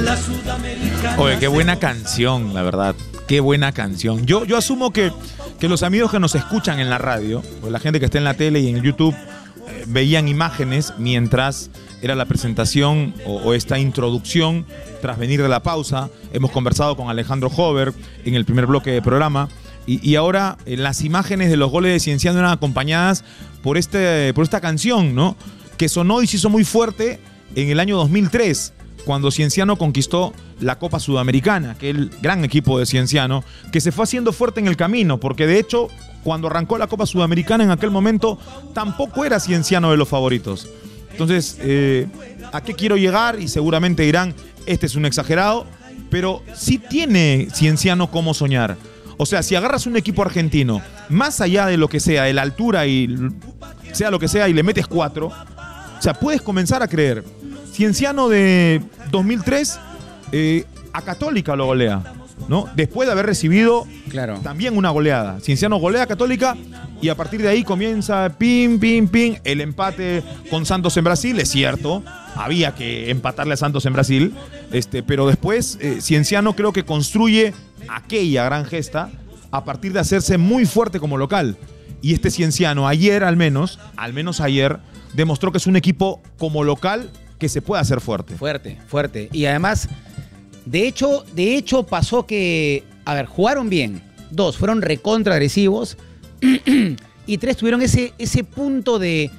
Oye, qué buena canción, la verdad. Qué buena canción. Yo asumo que los amigos que nos escuchan en la radio, o la gente que está en la tele y en YouTube, veían imágenes mientras era la presentación o esta introducción tras venir de la pausa. Hemos conversado con Alejandro Hover en el primer bloque de programa y ahora las imágenes de los goles de Cienciano eran acompañadas por esta canción, ¿no? Que sonó y se hizo muy fuerte en el año 2003, cuando Cienciano conquistó la Copa Sudamericana, aquel gran equipo de Cienciano, que se fue haciendo fuerte en el camino, porque de hecho, cuando arrancó la Copa Sudamericana en aquel momento, tampoco era Cienciano de los favoritos. Entonces, ¿a qué quiero llegar? Y seguramente dirán, este es un exagerado, pero sí tiene Cienciano cómo soñar. O sea, si agarras un equipo argentino, más allá de lo que sea, de la altura y sea lo que sea, y le metes 4, o sea, puedes comenzar a creer. Cienciano de 2003, a Católica lo golea, ¿no? Después de haber recibido también una goleada. Cienciano golea a Católica y a partir de ahí comienza pim, el empate con Santos en Brasil. Es cierto, había que empatarle a Santos en Brasil, pero después Cienciano creo que construye aquella gran gesta a partir de hacerse muy fuerte como local. Y este Cienciano ayer al menos ayer, demostró que es un equipo como local que se puede hacer fuerte. Fuerte. Y además, de hecho pasó que, jugaron bien. 2, fueron recontra agresivos. Y 3, tuvieron ese punto de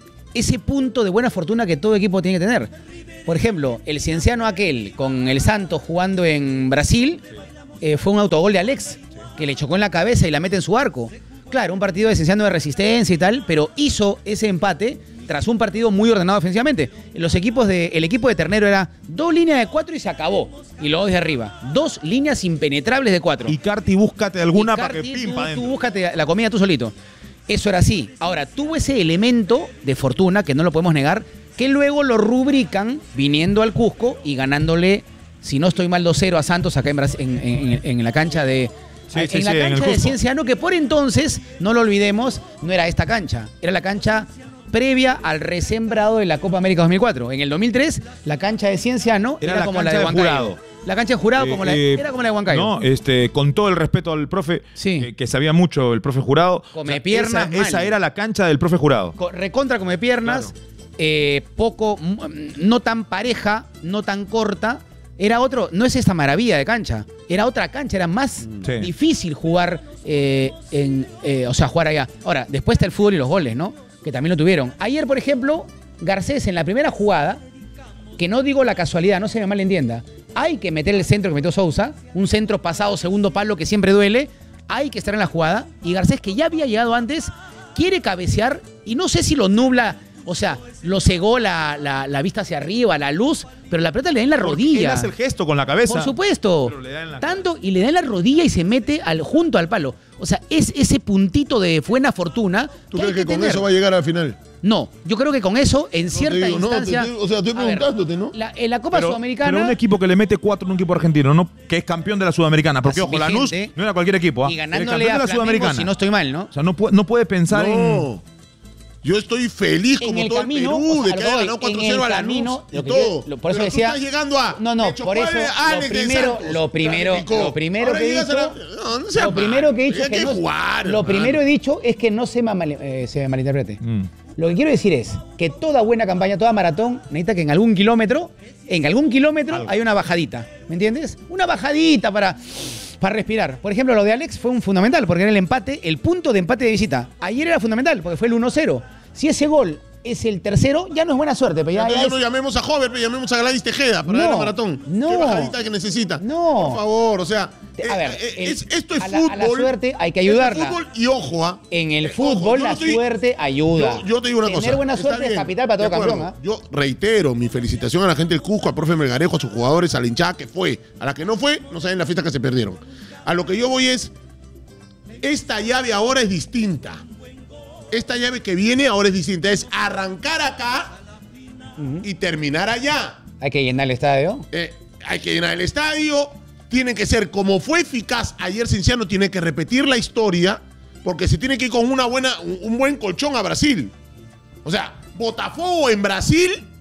buena fortuna que todo equipo tiene que tener. Por ejemplo, el Cienciano aquel con el Santos jugando en Brasil, fue un autogol de Alex, que le chocó en la cabeza y la mete en su arco. Claro, un partido de Cienciano de resistencia y tal, pero hizo ese empate tras un partido muy ordenado defensivamente. El equipo de Ternero era 2 líneas de 4 y se acabó. Y luego desde arriba, 2 líneas impenetrables de 4. Y Carti, búscate alguna para que pimpa. Tú búscate la comida tú solito. Eso era así. Ahora, tuvo ese elemento de fortuna, que no lo podemos negar, que luego lo rubrican viniendo al Cusco y ganándole, si no estoy mal, 2-0 a Santos acá en la cancha de... en la cancha de Cienciano, que por entonces, no lo olvidemos, no era esta cancha. Era la cancha previa al resembrado de la Copa América 2004. En el 2003, la cancha de Cienciano era como la de Huancayo. La cancha de Jurado era como la de Huancayo. No, con todo el respeto al profe, que sabía mucho el profe Jurado. Come piernas. Esa era la cancha del profe Jurado. Recontra come piernas, no tan pareja, no tan corta. No es esta maravilla de cancha. Era otra cancha, era más difícil jugar, jugar allá. Ahora, después está el fútbol y los goles, ¿no? Que también lo tuvieron. Ayer, por ejemplo, Garcés en la primera jugada, que no digo la casualidad, no se me malentienda, hay que meter el centro que metió Sousa, un centro pasado, segundo palo que siempre duele, hay que estar en la jugada, y Garcés, que ya había llegado antes, quiere cabecear, y no sé si lo nubla, o sea, lo cegó la vista hacia arriba, la luz, pero la pelota le da en la rodilla. Él hace el gesto con la cabeza. Por supuesto. Y le da en la rodilla y se mete junto al palo. O sea, es ese puntito de buena fortuna. ¿Tú crees que con eso va a llegar al final? No, yo creo que con eso, en cierta instancia... estoy preguntándote, ¿no? En la Copa Sudamericana... Pero un equipo que le mete 4 en un equipo argentino, ¿no? Que es campeón de la Sudamericana. Porque, ojo, Lanús no era cualquier equipo. Y ganándole a Flamengo, si no estoy mal, ¿no? O sea, no puede pensar en... Yo estoy feliz como todo camino, el Perú de que haya ganado 4-0 a Lanús y todo. Por eso decía... Tú estás llegando a... No, por eso lo primero he dicho es que no se malinterprete. Lo que quiero decir es que toda buena campaña, toda maratón, necesita que en algún kilómetro hay una bajadita. ¿Me entiendes? Una bajadita para respirar. Por ejemplo, lo de Alex fue un fundamental, porque era el punto de empate de visita. Ayer era fundamental, porque fue el 1-0. Si ese gol es el tercero, ya no es buena suerte. Pero ya no llamemos a Hover, pero llamemos a Gladys Tejeda para ver la maratón. ¿Qué bajadita que necesita? No. Por favor, o sea... esto es fútbol. A la suerte hay que ayudarla. Fútbol y ojo, en el fútbol la suerte ayuda. Yo te digo una cosa. Tener buena suerte es capital para todo campeón. Yo reitero mi felicitación a la gente del Cusco, al profe Melgarejo, a sus jugadores, a la hinchada que fue. A la que no fue, no saben la fiesta que se perdieron. A lo que yo voy es, esta llave ahora es distinta. Esta llave que viene ahora es distinta. Es arrancar acá y terminar allá. Hay que llenar el estadio. Hay que llenar el estadio. Tiene que ser como fue eficaz ayer Cienciano, tiene que repetir la historia, porque se tiene que ir con un buen colchón a Brasil. O sea, Botafogo en Brasil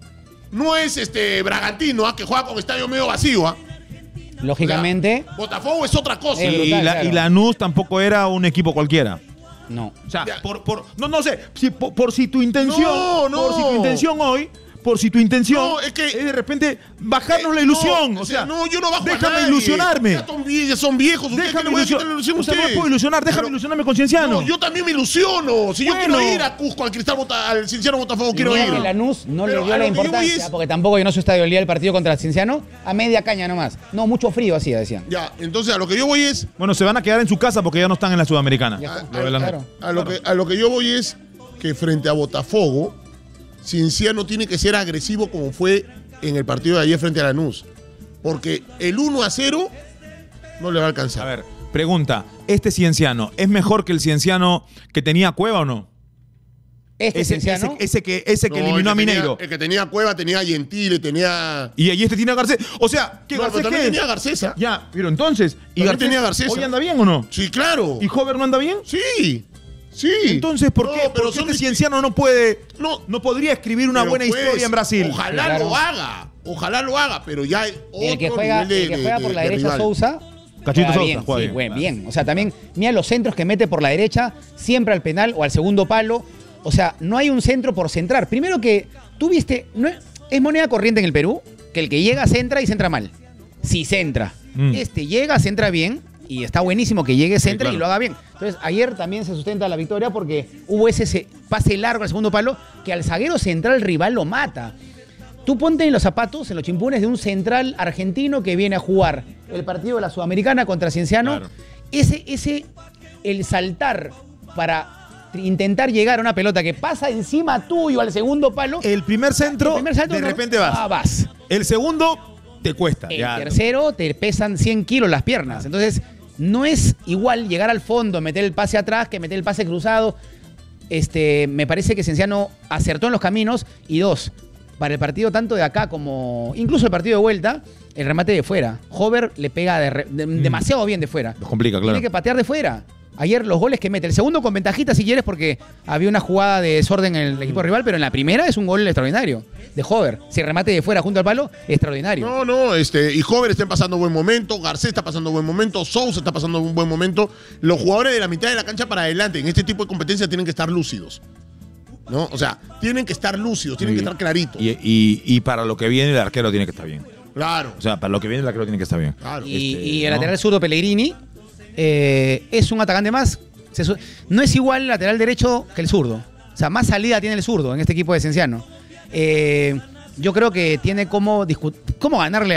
no es Bragantino, que juega con estadio medio vacío. Lógicamente, Botafogo es otra cosa. Es brutal, claro. Y Lanús tampoco era un equipo cualquiera. no. O sea, Ya. no sé, por si tu intención, No. por si tu intención hoy, por si tu intención No, es que- de repente bajarnos la ilusión. No, o sea, no, yo no bajo a déjame nadie. ilusionarme. Ya son viejos. ¿Ustedes qué Déjame le voy a quitar la ilusionar. ilusión a O sea, no me ustedes? puedo ilusionar, déjame Pero- ilusionarme con Cienciano. No, yo también me ilusiono. Si yo Bueno. quiero ir a Cusco, al Cienciano Botafogo, quiero Mira ir. que Lanús no Pero le dio a la lo que yo voy importancia, es- porque tampoco llenó su estadio el día del partido contra el Cienciano, a media caña nomás. No, mucho frío hacía, decían. Ya, entonces a lo que yo voy es. Bueno, se van a quedar en su casa porque ya no están en la Sudamericana. Ya está. Lo de Lanús. Claro. A lo que yo voy es que frente a Botafogo, Cienciano tiene que ser agresivo como fue en el partido de ayer frente a Lanús. Porque el 1-0 no le va a alcanzar. A ver, pregunta, ¿este Cienciano es mejor que el Cienciano que tenía Cueva o no? Este Cienciano, Ese que No, eliminó a el que tenía- Mineiro. el que tenía Cueva tenía Gentile, tenía. Y ahí este tiene a Garcés. O sea, ¿qué No, pero Garcés también qué es? tenía Garcesa. Ya, pero entonces, ¿y También Garcés tenía Garcés. hoy anda bien o no? Sí, claro. ¿Y Hover no anda bien? Sí. Sí. Entonces, ¿por No, qué, pero ¿por qué son este dist- Cienciano no puede, No. no podría escribir una Pero buena pues, historia en Brasil? Ojalá Claro. lo haga. Ojalá lo haga, pero ya hay otro el que juega, nivel de, el que juega de- por la de derecha, rival. Sousa. Cachito juega Sousa bien, juega sí, bien, juega claro. bien. O sea, también, mira los centros que mete por la derecha, siempre al penal o al segundo palo. O sea, no hay un centro por centrar. Primero que tú viste, es moneda corriente en el Perú, que el que llega centra y centra mal. Si centra. Este llega, centra bien, y está buenísimo que llegue, centre claro. y lo haga bien. Entonces, ayer también se sustenta la victoria porque hubo ese pase largo al segundo palo que al zaguero central rival lo mata. Tú ponte en los zapatos, en los chimpunes de un central argentino que viene a jugar el partido de la Sudamericana contra Cienciano. Claro. El saltar para intentar llegar a una pelota que pasa encima tuyo al segundo palo. El primer centro, el primer salto de no- repente vas. vas. El segundo, te cuesta. El ya. tercero te pesan 100 kilos las piernas. Entonces, no es igual llegar al fondo, meter el pase atrás que meter el pase cruzado. Me parece que Cienciano acertó en los caminos. Y dos, para el partido tanto de acá como incluso el partido de vuelta, el remate de fuera. Hover le pega demasiado bien de fuera. Lo complica, claro. Tiene que patear de fuera. Ayer los goles que mete. El segundo con ventajita si quieres porque había una jugada de desorden en el equipo rival, pero en la primera es un gol extraordinario de Hover. Si remate de fuera junto al palo, extraordinario. No, y Hover está pasando buen momento, Garcés está pasando buen momento, Sousa está pasando un buen momento. Los jugadores de la mitad de la cancha para adelante en este tipo de competencia tienen que estar lúcidos. ¿No? O sea, tienen que estar lúcidos, tienen que estar claritos. Y para lo que viene, el arquero tiene que estar bien. Claro, O sea, para lo que viene, el arquero tiene que estar bien. claro. Y el ¿no? lateral zurdo Pellegrini es un atacante más. No es igual el lateral derecho que el zurdo. O sea, más salida tiene el zurdo en este equipo de Cienciano. Yo creo que tiene cómo ganarle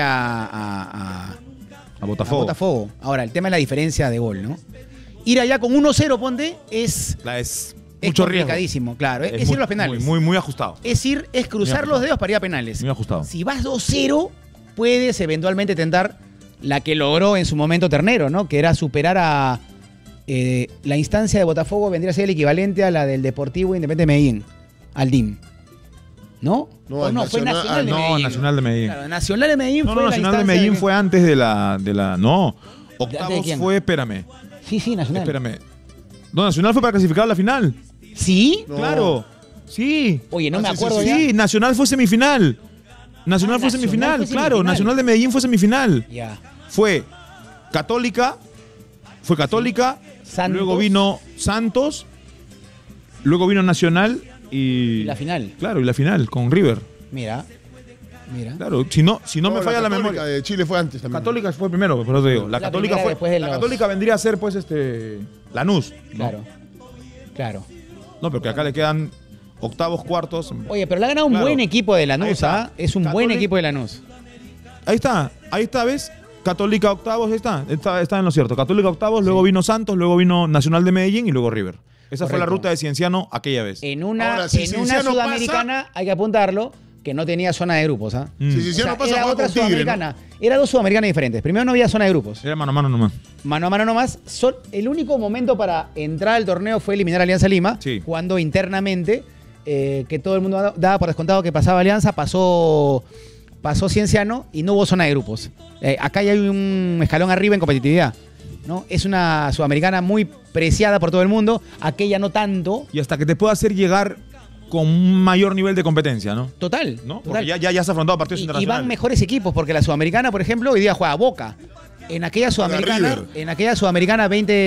a Botafogo. Botafogo. Ahora, el tema es la diferencia de gol, ¿no? Ir allá con 1-0, ponte, es Mucho riesgo. complicadísimo, claro. Es ir muy, a los penales. Muy ajustado. Es cruzar los dedos para ir a penales. Muy ajustado. Si vas 2-0, puedes eventualmente tentar la que logró en su momento Ternero, ¿no? Que era superar a la instancia de Botafogo, vendría a ser el equivalente a la del Deportivo Independiente de Medellín, al DIM. ¿No? No, ¿O al no, fue Nacional- Nacional de no, Medellín. Nacional de Medellín. Claro, Nacional de Medellín No, fue la Nacional de instancia Medellín que- fue antes de la. No. Octavos quién? fue, espérame. Sí, Nacional. Espérame. No, Nacional fue para clasificar a la final. ¿Sí? No. Claro. Sí. Oye, no Ah, me sí, acuerdo sí, ya. Sí, Nacional fue semifinal. Nacional fue Nacional semifinal, fue claro. semifinal. Nacional de Medellín fue semifinal. Ya. Fue Católica, Santos. luego vino Santos, luego vino Nacional y. Y la final. Claro, y la final con River. Mira. Claro, si no me falla la Católica memoria. de Chile fue antes también. Católica fue primero, por eso te digo. La La Católica primera fue. después de La los- Católica vendría a ser, pues, Lanús. ¿no? Claro. No, porque acá le quedan octavos, cuartos. Oye, pero le ha ganado un Claro. buen equipo de Ahí Lanús, está. ¿ah? Es un buen Católica- equipo de Lanús. Ahí está, ¿ves? Católica octavos, ahí está en lo cierto. Católica octavos, luego vino Santos, luego vino Nacional de Medellín y luego River. Esa fue la Correcto. ruta de Cienciano aquella vez. En una, Ahora, si en una Cienciano sudamericana, hay que apuntarlo, que no tenía zona de grupos, ¿ah? Mm. Si O Cienciano sea, pasa, era juega otra con Tigre, ¿no? sudamericana. Era dos sudamericanas diferentes. Primero no había zona de grupos. Era mano a mano nomás. Mano a mano nomás. El único momento para entrar al torneo fue eliminar a Alianza Lima, Sí. cuando internamente, que todo el mundo daba por descontado que pasaba Alianza, pasó Cienciano y no hubo zona de grupos. Acá ya hay un escalón arriba en competitividad, ¿no? Es una sudamericana muy preciada por todo el mundo, aquella no tanto. Y hasta que te pueda hacer llegar con un mayor nivel de competencia, ¿no? Total. ¿No? total. Porque ya se ha afrontado partidos Y internacionales. van mejores equipos, porque la Sudamericana, por ejemplo, hoy día juega Boca. En aquella River. Sudamericana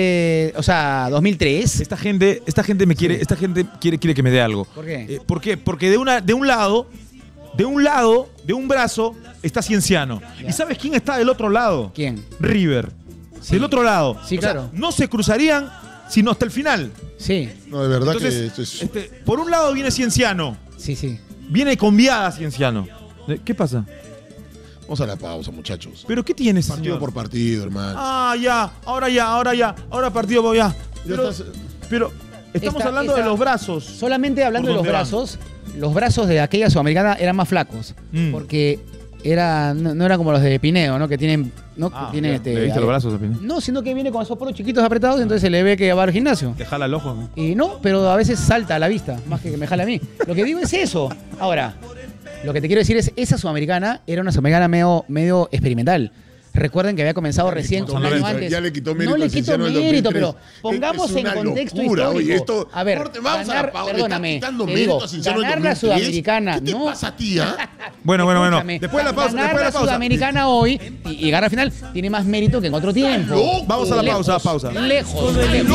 2003. Esta gente quiere que me dé algo. ¿Por qué? ¿Por qué? Porque de un lado, de un brazo, está Cienciano. Ya. ¿Y sabes quién está del otro lado? ¿Quién? River. Sí. Del otro lado. Sí, O sea, claro. no se cruzarían sino hasta el final. Sí, No, de verdad Entonces, que esto es... por un lado viene Cienciano. sí. Viene con viada Cienciano. ¿Qué pasa? Vamos a la pausa, muchachos. ¿Pero qué tienes, Partido señor? por partido, hermano. Ahora partido por ya. estás- Pero estamos hablando de los brazos. Solamente hablando de ¿Por los dónde los brazos de aquella Sudamericana eran más flacos. Porque no eran como los de Pineo, ¿no? Que tienen. ¿No? Que tienen ¿Le viste los brazos, Opina? No, sino que viene con esos poros chiquitos apretados, entonces se le ve que va al gimnasio. Te jala el ojo. ¿No? Y no, pero a veces salta a la vista, más que me jala a mí. Lo que digo es eso. Ahora, lo que te quiero decir es, esa Sudamericana era una Sudamericana medio experimental. Recuerden que había comenzado recién quitó un año mérito, antes. ya le quitó mérito No le al quito Cienciano del mérito, 2003. pero pongamos Es en una contexto locura. histórico. Oye, esto- a ver, Corte, vamos a la pausa. Le perdóname. está quitando Te mérito digo, a Cienciano del ganar la 2003. Sudamericana, ¿Qué te no. pasa a ti, ah? Bueno. Escúchame, Después de la pausa, ganar después de la la pausa. Sudamericana hoy y ganar la final tiene más mérito que en otro tiempo. loco. Vamos a la Lejos, pausa. Lejos.